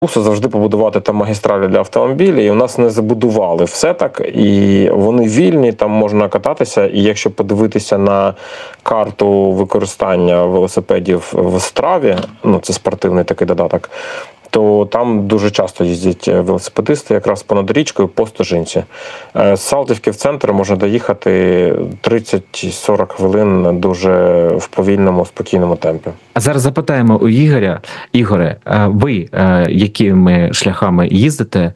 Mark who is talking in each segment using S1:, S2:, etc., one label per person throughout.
S1: завжди побудувати там магістралі для автомобілів, і у нас не забудували все так, і вони вільні, там можна кататися, і якщо подивитися на карту використання велосипедів в Страві, ну це спортивний такий додаток, то там дуже часто їздять велосипедисти якраз понад річкою по стежинці. З Салтівки в центр можна доїхати 30-40 хвилин дуже в повільному, спокійному темпі.
S2: А зараз запитаємо у Ігоря. Ігоре, ви якими шляхами їздите?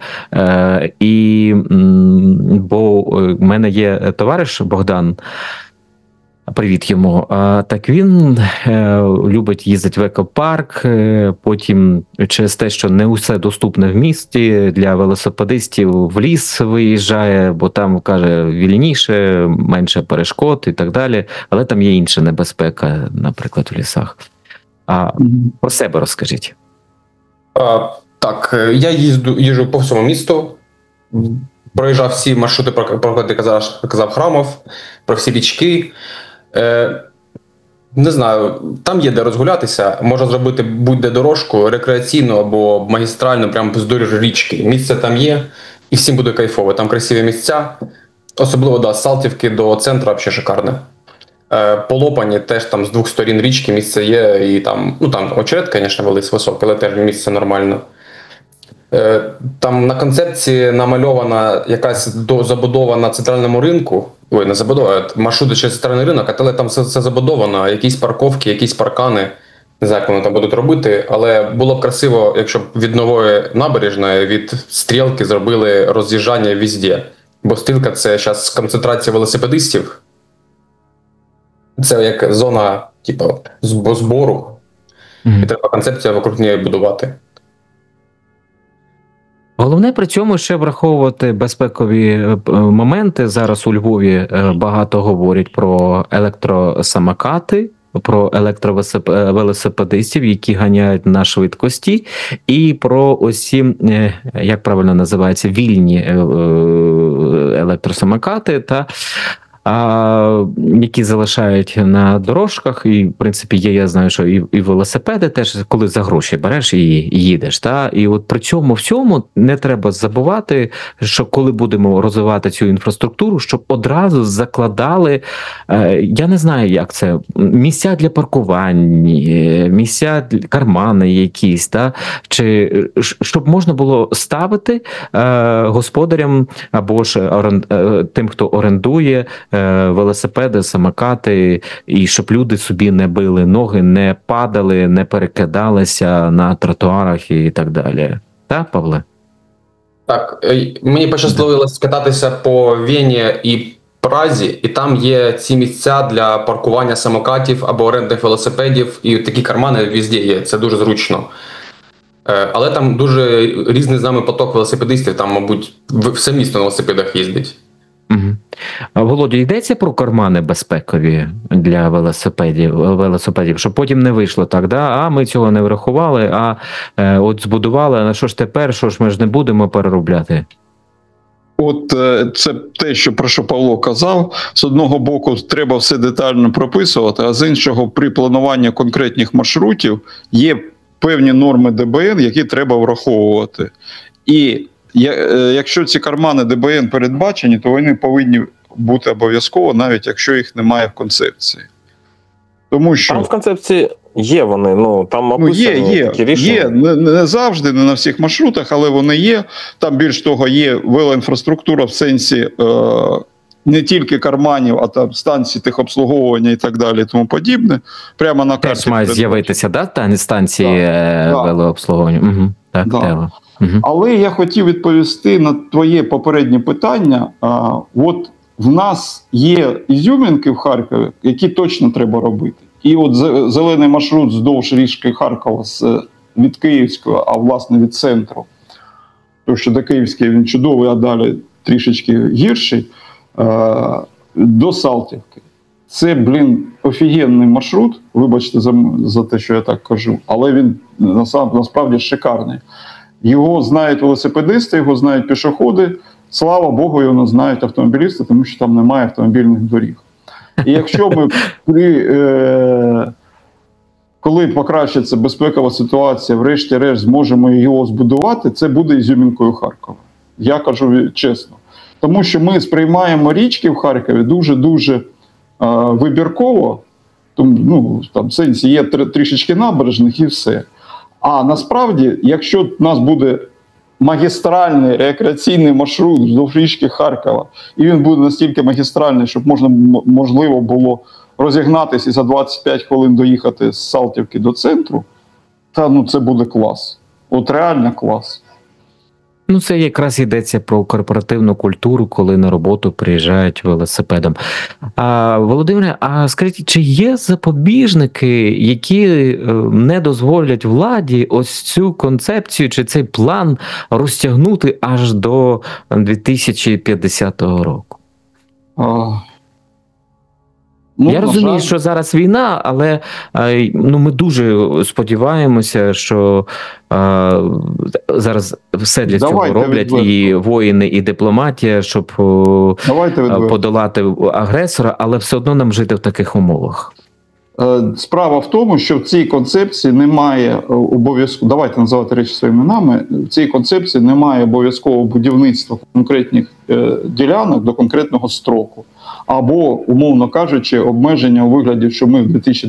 S2: Бо в мене є товариш Богдан, привіт йому. Так він любить їздити в екопарк, потім через те, що не усе доступне в місті, для велосипедистів в ліс виїжджає, бо там, каже, вільніше, менше перешкод і так далі. Але там є інша небезпека, наприклад, в лісах. Про себе розкажіть.
S3: Так, я їжджу по всьому місту, проїжджав всі маршрути, про які казав Храмов, про всі річки. Не знаю, там є де розгулятися, можна зробити будь-де дорожку, рекреаційну або магістральну, прямо вздовж річки. Місце там є, і всім буде кайфово. Там красиві місця, особливо з Салтівки до центру, взагалі шикарне. По Лопані теж там з двох сторін річки місце є, і там, ну там очерет, звісно, велись високий, але теж місце нормально. Там на концепції намальована якась забудова на центральному ринку, ой, не забудова, а маршрути через центральний ринок, але там все забудовано, якісь парковки, якісь паркани, не знаю, як вони там будуть робити, але було б красиво, якщо б від нової набережної, від стрілки зробили роз'їжджання везде, бо стрілка – це зараз концентрація велосипедистів. Це як зона, типу, збору. І треба концепцію вокруг неї будувати.
S2: Головне при цьому ще враховувати безпекові моменти. Зараз у Львові багато говорять про електросамокати, про електровелосипедистів, які ганяють на швидкості, і про осі, як правильно називається, вільні електросамокати, які залишають на дорожках, і, в принципі, я знаю, що і велосипеди теж, коли за гроші береш і їдеш. І от при цьому всьому не треба забувати, що коли будемо розвивати цю інфраструктуру, щоб одразу закладали, я не знаю, як це, місця для паркувань, місця, кармани якісь, чи щоб можна було ставити господарям або ж тим, хто орендує велосипеди, самокати, і щоб люди собі не били ноги, не падали, не перекидалися на тротуарах і так далі. Так, Павле?
S3: Так, мені пощасливилось кататися по Вені і Празі, і там є ці місця для паркування самокатів або орендних велосипедів, і такі кармани везде є, це дуже зручно. Але там дуже різний з нами поток велосипедистів, там, мабуть, все місто на велосипедах їздить.
S2: Угу. Володя, йдеться про кармани безпекові для велосипедів, щоб потім не вийшло так, а ми цього не врахували, от збудували, а що ж тепер, що ж ми ж не будемо переробляти?
S4: От це те, про що Павло казав. З одного боку, треба все детально прописувати, а з іншого, при плануванні конкретних маршрутів є певні норми ДБН, які треба враховувати. І якщо ці кармани ДБН передбачені, то вони повинні бути обов'язково, навіть якщо їх немає в концепції. Тому що...
S1: Там в концепції є вони, там описані такі рішення.
S4: Є, не завжди, не на всіх маршрутах, але вони є. Там, більш того, є велоінфраструктура в сенсі не тільки карманів, а там станцій техобслуговування і так далі, і тому подібне. Прямо на карті.
S2: Теж мають з'явитися, станції велообслуговування? Угу. Так, Тео.
S4: Угу. Але я хотів відповісти на твоє попереднє питання. От в нас є ізюминки в Харкові, які точно треба робити. І от зелений маршрут вздовж річки Харкова від Київського, а власне від центру, тому що до Київської він чудовий, а далі трішечки гірший, до Салтівки. Це, офігенний маршрут, вибачте за те, що я так кажу, але він насправді шикарний. Його знають велосипедисти, його знають пішоходи, слава Богу, його знають автомобілісти, тому що там немає автомобільних доріг. І якщо ми коли покращиться безпекова ситуація, врешті-решт зможемо його збудувати, це буде ізюмінкою Харкова. Я кажу чесно. Тому що ми сприймаємо річки в Харкові дуже-дуже вибірково, тому, там в сенсі є трішечки набережних і все. А насправді, якщо в нас буде магістральний рекреаційний маршрут вздовж річки Харкова, і він буде настільки магістральний, щоб можливо було розігнатися і за 25 хвилин доїхати з Салтівки до центру, це буде клас. От реально клас.
S2: Ну, це якраз йдеться про корпоративну культуру, коли на роботу приїжджають велосипедом. Володимире, а скажіть, чи є запобіжники, які не дозволять владі ось цю концепцію чи цей план розтягнути аж до 2050 року? Я розумію, що зараз війна, але ми дуже сподіваємося, що зараз все для цього роблять і воїни, і дипломатія, щоб подолати агресора, але все одно нам жити в таких умовах.
S4: Справа в тому, що в цій концепції немає обов'язково, давайте називати речі своїми іменами, в цій концепції немає обов'язкового будівництва конкретних ділянок до конкретного строку. Або, умовно кажучи, обмеження у вигляді, що ми в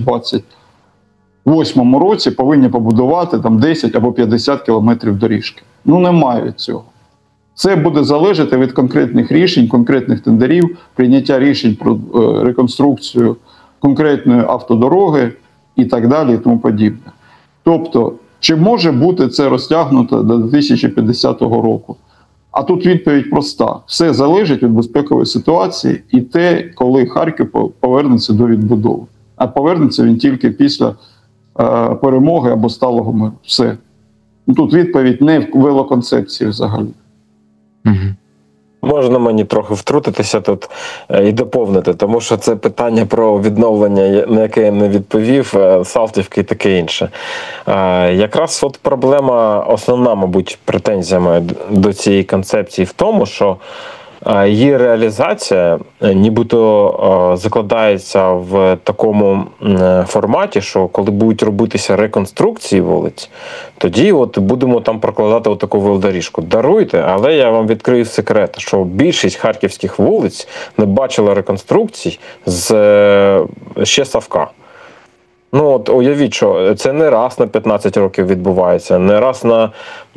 S4: 2028 році повинні побудувати там 10 або 50 кілометрів доріжки. Немає цього. Це буде залежати від конкретних рішень, конкретних тендерів, прийняття рішень про реконструкцію конкретної автодороги і так далі, і тому подібне. Тобто, чи може бути це розтягнуто до 2050 року? А тут відповідь проста. Все залежить від безпекової ситуації і те, коли Харків повернеться до відбудови. А повернеться він тільки після перемоги або сталого миру. Все. Тут відповідь не в велоконцепції взагалі.
S2: Угу.
S1: Можна мені трохи втрутитися тут і доповнити, тому що це питання про відновлення, на яке я не відповів, Салтівки і таке інше. Якраз от проблема, основна, мабуть, претензія до цієї концепції в тому, що її реалізація нібито закладається в такому форматі, що коли будуть робитися реконструкції вулиць, тоді от будемо там прокладати отаку велодоріжку. Даруйте, але я вам відкрию секрет, що більшість харківських вулиць не бачила реконструкцій ще Савка. От уявіть, що це не раз на 15 років відбувається, не раз на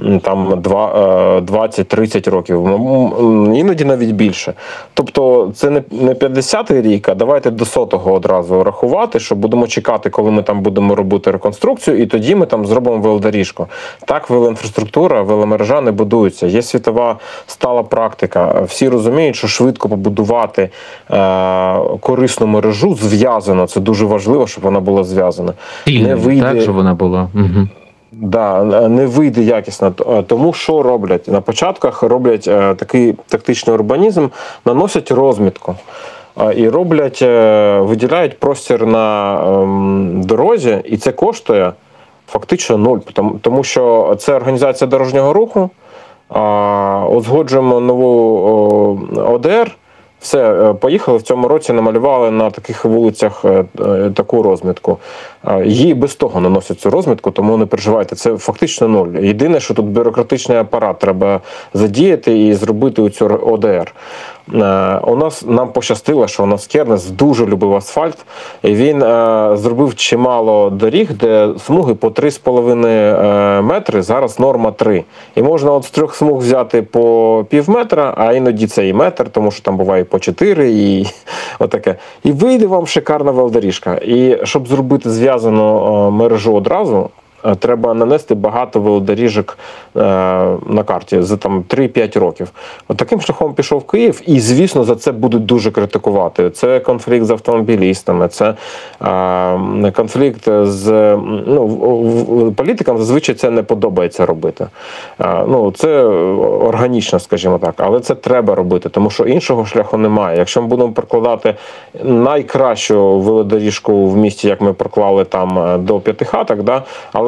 S1: 20-30 років, іноді навіть більше. Тобто це не 50-й рік, а давайте до 100-го одразу рахувати, що будемо чекати, коли ми там будемо робити реконструкцію, і тоді ми там зробимо велодоріжку. Так велоінфраструктура, веломережа не будується. Є світова стала практика. Всі розуміють, що швидко побудувати корисну мережу зв'язано. Це дуже важливо, щоб вона була зв'язана.
S2: Не вийде, так, щоб вона була. Угу.
S1: Да, не вийде якісно. Тому що роблять? На початках роблять такий тактичний урбанізм, наносять розмітку. І роблять, виділяють простір на дорозі, і це коштує фактично нуль. Тому що це організація дорожнього руху, узгоджуємо нову ОДР, все, поїхали, в цьому році намалювали на таких вулицях таку розмітку. Її без того наносять цю розмітку, тому не переживайте, це фактично нуль. Єдине, що тут бюрократичний апарат треба задіяти і зробити цю ОДР. Нам пощастило, що у нас Кернес дуже любив асфальт, і він зробив чимало доріг, де смуги по 3,5 метри, зараз норма 3. І можна от з 3 смуг взяти по пів метра, а іноді це і метр, тому що там буває по 4 і отаке. І вийде вам шикарна велодоріжка. І щоб зробити зв'язану мережу одразу, треба нанести багато велодоріжок на карті за 3-5 років. Таким шляхом пішов Київ, і, звісно, за це будуть дуже критикувати. Це конфлікт з автомобілістами, це конфлікт з політикам, зазвичай це не подобається робити. Це органічно, скажімо так, але це треба робити, тому що іншого шляху немає. Якщо ми будемо прокладати найкращу велодоріжку в місті, як ми проклали там до 5 хаток, але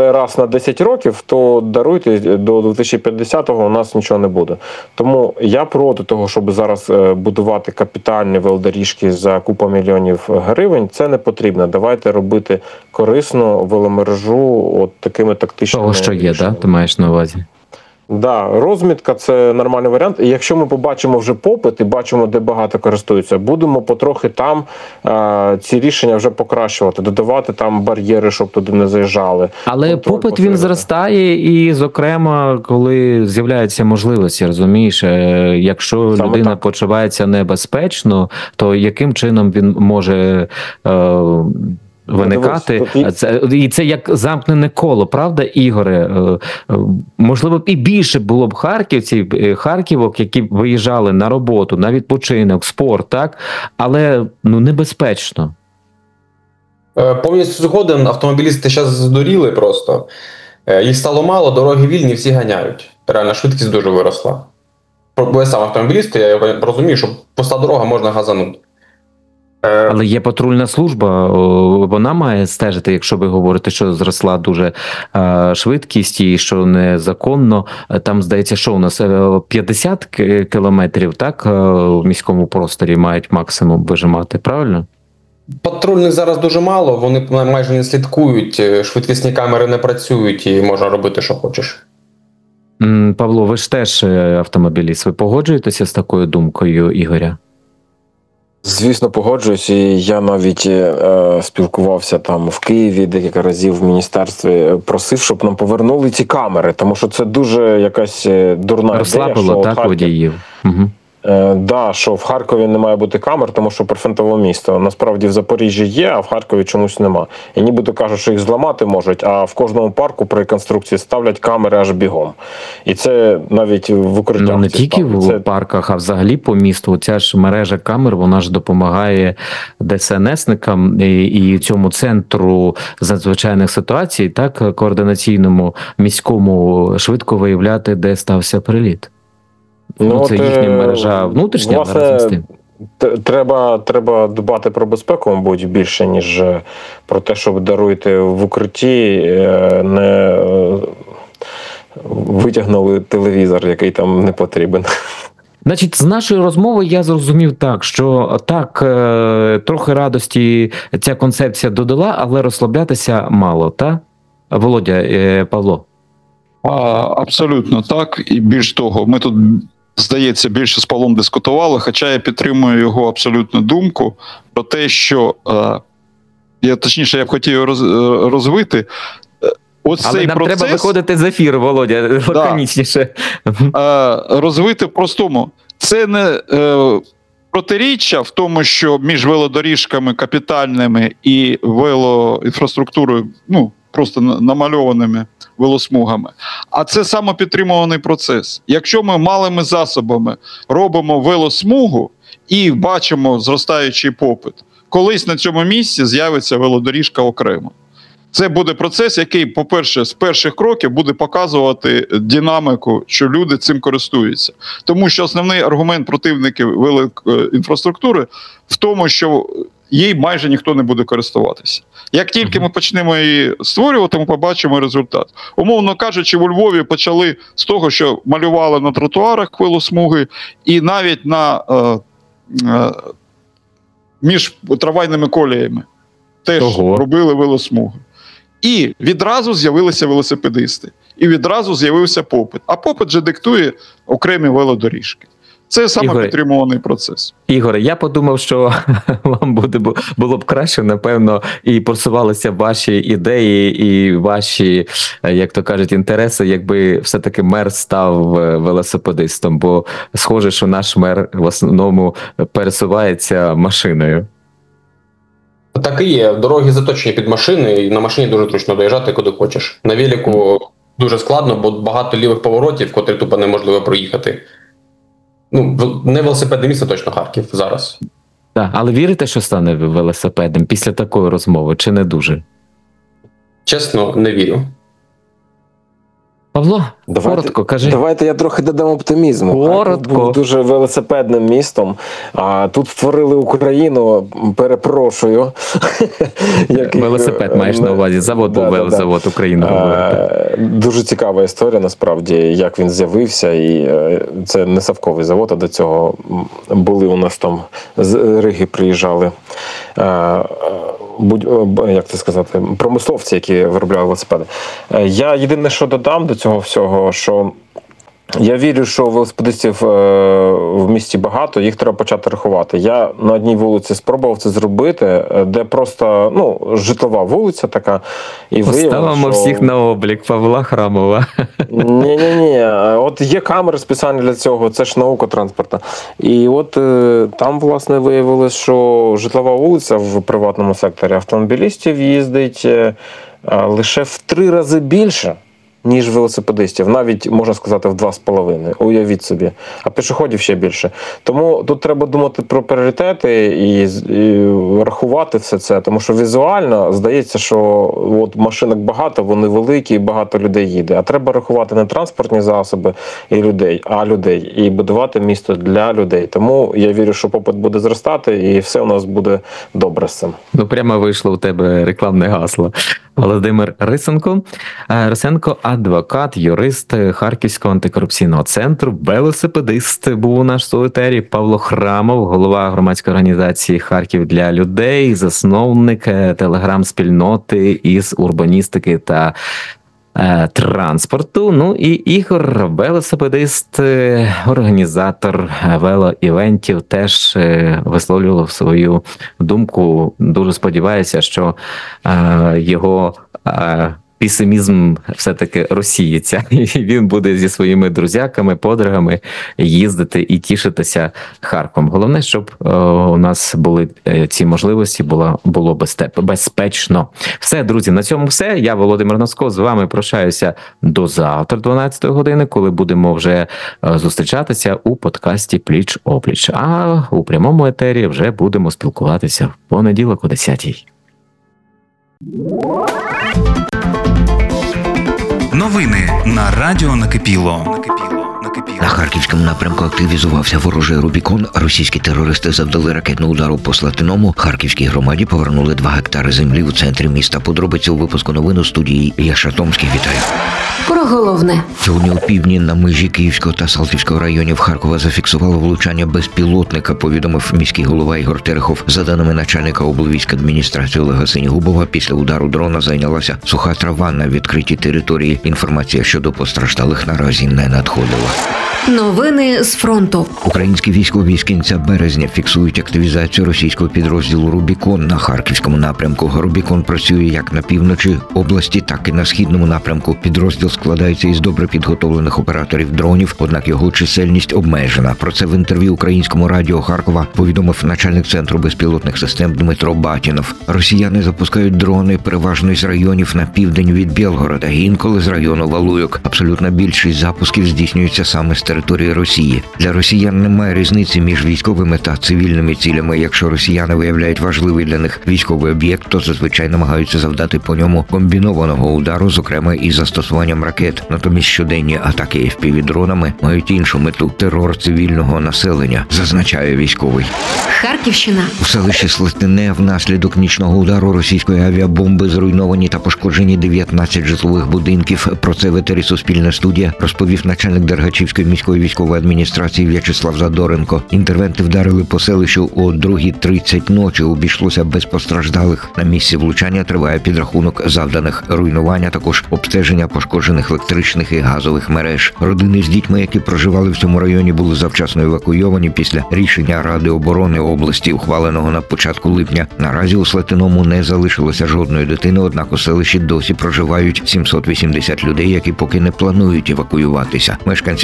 S1: але раз на 10 років, то даруйте, до 2050-го у нас нічого не буде. Тому я проти того, щоб зараз будувати капітальні велодоріжки за купу мільйонів гривень. Це не потрібно. Давайте робити корисну веломережу от такими тактичними
S2: Того, що є,
S1: рішеннями.
S2: да? Ти маєш на увазі?
S1: Да, розмітка – це нормальний варіант. І якщо ми побачимо вже попит і бачимо, де багато користуються, будемо потрохи там ці рішення вже покращувати, додавати там бар'єри, щоб туди не заїжджали.
S2: Але
S1: Контроль
S2: попит він
S1: посилювати.
S2: зростає, і, зокрема, коли з'являються можливості, розумієш, якщо
S1: Саме
S2: людина
S1: так.
S2: почувається небезпечно, то яким чином він може виникати?
S1: Дивись,
S2: І це як замкнене коло, правда, Ігоре? Можливо, б і більше було б харківок, які б виїжджали на роботу, на відпочинок, спорт, так? Але небезпечно.
S3: Повністю згоден, автомобілісти зараз здуріли просто. Їх стало мало, дороги вільні, всі ганяють. Реально, швидкість дуже виросла. Бо я сам автомобіліст, я розумію, що пуста дорога можна газанути.
S2: Але є патрульна служба, вона має стежити, якщо ви говорите, що зросла дуже швидкість і що незаконно. Там, здається, що у нас 50 кілометрів, так, в міському просторі мають максимум вижимати, правильно?
S3: Патрульних зараз дуже мало, вони майже не слідкують, швидкісні камери не працюють і можна робити, що хочеш.
S2: Павло, ви ж теж автомобіліст, ви погоджуєтеся з такою думкою Ігоря?
S1: Звісно, погоджуюсь, і я навіть спілкувався там в Києві декілька разів в міністерстві, просив, щоб нам повернули ці камери, тому що це дуже якась дурна ідея.
S2: Розслабило, так, водіїв? Угу.
S1: Да, що в Харкові не має бути камер, тому що прифронтове місто. Насправді в Запоріжжі є, а в Харкові чомусь нема. І нібито кажуть, що їх зламати можуть, а в кожному парку при реконструкції ставлять камери аж бігом. І це навіть в укриттях.
S2: Не
S1: ці
S2: тільки
S1: ставлять.
S2: в
S1: Це...
S2: парках, а взагалі по місту. Ця ж мережа камер, вона ж допомагає ДСНСникам і цьому центру з надзвичайних ситуацій, так, координаційному міському, швидко виявляти, де стався приліт. Це їхня мережа внутрішня,
S1: власне,
S2: разом з тим.
S1: Треба дбати про безпеку, мабуть, більше, ніж про те, щоб даруйте в укритті, не витягнули телевізор, який там не потрібен.
S2: Значить, з нашої розмови я зрозумів так, що так, трохи радості ця концепція додала, але розслаблятися мало, так? Володя, Павло.
S4: Абсолютно так. І більш того, ми тут, здається, більше з Павлом дискутували, хоча я підтримую його абсолютну думку про те, що я б хотів його розвити. Ось
S2: Але
S4: цей
S2: нам
S4: процес,
S2: треба виходити з ефіру, Володя, лаконічніше.
S4: розвити простому. Це не протиріччя в тому, що між велодоріжками капітальними і велоінфраструктурою, просто намальованими велосмугами. А це самопідтримуваний процес. Якщо ми малими засобами робимо велосмугу і бачимо зростаючий попит, колись на цьому місці з'явиться велодоріжка окремо. Це буде процес, який, по-перше, з перших кроків буде показувати динаміку, що люди цим користуються. Тому що основний аргумент противників велоінфраструктури в тому, що їй майже ніхто не буде користуватися. Як тільки ми почнемо її створювати, ми побачимо результат. Умовно кажучи, у Львові почали з того, що малювали на тротуарах велосмуги, і навіть між трамвайними коліями теж робили велосмуги. І відразу з'явилися велосипедисти. І відразу з'явився попит. А попит же диктує окремі велодоріжки. Це самопідтримуваний процес.
S2: Ігоре, я подумав, що вам було б краще, напевно, і просувалися ваші ідеї і ваші, як то кажуть, інтереси, якби все-таки мер став велосипедистом, бо схоже, що наш мер в основному пересувається машиною.
S3: Так і є. Дороги заточені під машини, і на машині дуже зручно доїжджати куди хочеш. На велику дуже складно, бо багато лівих поворотів, котрі тупо неможливо проїхати. Не велосипедне місто точно Харків зараз.
S2: Так, але вірите, що стане велосипедом після такої розмови, чи не дуже?
S3: Чесно, не вірю.
S2: Павло, Коротко, кажи.
S1: Давайте я трохи додам оптимізму.
S2: Коротко.
S1: Харків був дуже велосипедним містом, а тут створили Україну, перепрошую.
S2: Велосипед маєш на увазі, завод був, велозавод Україна.
S1: Дуже цікава історія, насправді, як він з'явився, і це не Савковий завод, а до цього були у нас там з Риги приїжджали, як це сказати, промисловці, які виробляли велосипеди. Я єдине, що додам до цього всього, що я вірю, що велосипедистів в місті багато, їх треба почати рахувати. Я на одній вулиці спробував це зробити, де просто житлова вулиця така. І
S2: поставимо всіх на облік Павла Храмова.
S1: Ні. От є камери спеціальні для цього, це ж наука транспорту. І от там, власне, виявилось, що житлова вулиця в приватному секторі автомобілістів їздить лише в 3 рази більше, ніж велосипедистів, навіть, можна сказати, в 2,5. Уявіть собі. А пішоходів ще більше. Тому тут треба думати про пріоритети і рахувати все це, тому що візуально здається, що от машинок багато, вони великі і багато людей їде. А треба рахувати не транспортні засоби і людей, а людей. І будувати місто для людей. Тому я вірю, що попит буде зростати і все у нас буде добре з цим.
S2: Прямо вийшло у тебе рекламне гасло. Володимир Рисенко, адвокат, юрист Харківського антикорупційного центру, велосипедист був у нас в етері. Павло Храмов, голова громадської організації «Харків для людей», засновник телеграм-спільноти із урбаністики та транспорту. Ну і Ігор, велосипедист, організатор велоівентів, теж висловлював свою думку. Дуже сподіваюся, що його песимізм все-таки розсіється, і він буде зі своїми друзяками, подругами їздити і тішитися Харковом. Головне, щоб у нас були ці можливості, було безпечно. Все, друзі, на цьому все. Я, Володимир Носко, з вами прощаюся до завтра, 12 години, коли будемо вже зустрічатися у подкасті «Пліч-опліч». А у прямому етері вже будемо спілкуватися в понеділок о 10-й.
S5: Новини на Радіо Накипіло.
S6: На Харківському напрямку активізувався ворожий Рубікон. Російські терористи завдали ракетного удару по Слатиному. Харківській громаді повернули 2 гектари землі у центрі міста. Подробиці у випуску новин у студії Яша Томський. Вітаю.
S7: Про головне.
S6: Сьогодні у півдні на межі Київського та Салтівського районів Харкова зафіксувало влучання безпілотника, повідомив міський голова Ігор Терехов. За даними начальника облвійськадміністрації Олега Синігубова, після удару дрона зайнялася суха трава на відкритій території. Інформація щодо постраждалих наразі не надходила.
S7: Новини з фронту.
S6: Українські військові з кінця березня фіксують активізацію російського підрозділу «Рубікон» на Харківському напрямку. «Рубікон» працює як на півночі області, так і на східному напрямку. Підрозділ складається із добре підготовлених операторів дронів, однак його чисельність обмежена. Про це в інтерв'ю Українському радіо Харкова повідомив начальник Центру безпілотних систем Дмитро Батінов. Росіяни запускають дрони переважно із районів на південь від Білгорода, інколи з району Валуйок. Абсолютна більшість запусків здійснюється саме з території Росії. Для росіян немає різниці між військовими та цивільними цілями. Якщо росіяни виявляють важливий для них військовий об'єкт, то зазвичай намагаються завдати по ньому комбінованого удару, зокрема із застосуванням ракет. Натомість щоденні атаки FPV-дронами мають іншу мету – терор цивільного населення, зазначає військовий.
S7: Харківщина.
S6: У селищі Слатине внаслідок нічного удару російської авіабомби зруйновані та пошкоджені 19 житлових будинків. Про це в етері Суспільна студія розповів начальник Дергачівської міської військової адміністрації В'ячеслав Задоренко. Інтервенти вдарили по селищу о 2:30 ночі. Обійшлося без постраждалих. На місці влучання триває підрахунок завданих руйнувань, а також обстеження пошкоджених електричних і газових мереж. Родини з дітьми, які проживали в цьому районі, були завчасно евакуйовані після рішення Ради оборони області, ухваленого на початку липня. Наразі у Слатиному не залишилося жодної дитини, однак у селищі досі проживають 780 людей, які поки не планують евакуюватися. Мешканці Слатину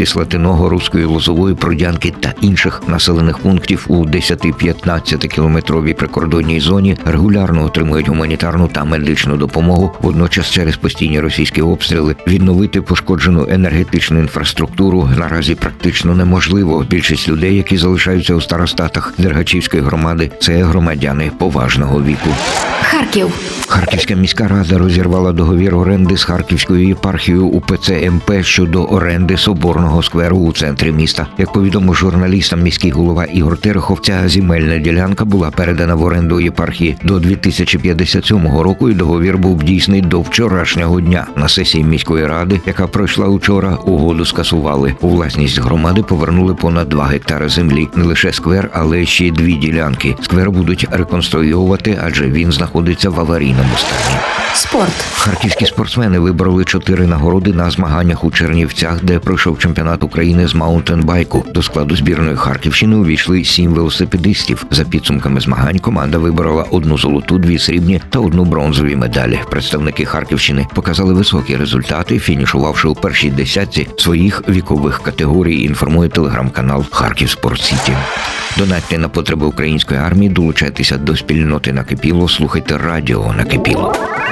S6: Кременного, Руської Лозової, Продянки та інших населених пунктів у 10-15 кілометровій прикордонній зоні регулярно отримують гуманітарну та медичну допомогу. Водночас через постійні російські обстріли відновити пошкоджену енергетичну інфраструктуру наразі практично неможливо. Більшість людей, які залишаються у старостатах Дергачівської громади, це громадяни поважного віку.
S7: Харків.
S6: Харківська міська рада розірвала договір оренди з Харківською єпархією УПЦ МП щодо оренди Соборного скверу у центрі міста. Як повідомив журналістам міський голова Ігор Терехов, ця земельна ділянка була передана в оренду єпархії до 2057 року, і договір був дійсний до вчорашнього дня. На сесії міської ради, яка пройшла учора, угоду скасували. У власність громади повернули понад 2 гектари землі. Не лише сквер, але ще й 2 ділянки. Сквер будуть реконструювати, адже він знаходиться в аварійному стані.
S7: Спорт.
S6: Харківські спортсмени вибороли 4 нагороди на змаганнях у Чернівцях, де пройшов чемпіонат України з маунтенбайку. До складу збірної Харківщини увійшли 7 велосипедистів. За підсумками змагань команда виборола 1 золоту, 2 срібні та 1 бронзові медалі. Представники Харківщини показали високі результати, фінішувавши у першій десятці своїх вікових категорій, інформує телеграм-канал «Харків Спорт Сіті». Донатьте на потреби української армії, долучайтеся до спільноти «Накипіло», слухайте радіо «Накипіло».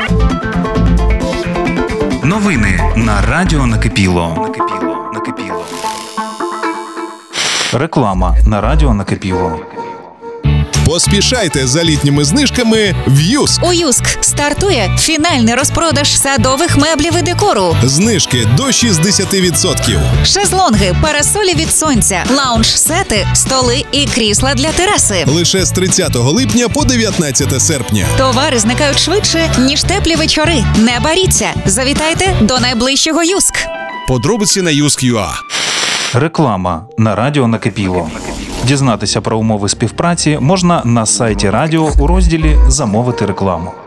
S5: Новини на Радіо Накипіло. Реклама на Радіо Накипіло.
S8: Поспішайте за літніми знижками в Юск.
S9: У Юск стартує фінальний розпродаж садових меблів і декору.
S8: Знижки до 60%.
S9: Шезлонги, парасолі від сонця, лаунж-сети, столи і крісла для тераси.
S8: Лише з 30 липня по 19 серпня.
S9: Товари зникають швидше, ніж теплі вечори. Не боріться. Завітайте до найближчого Юск.
S8: Подробиці на Юск.ua.
S5: Реклама на Радіо Накипіло. Дізнатися про умови співпраці можна на сайті радіо у розділі «Замовити рекламу».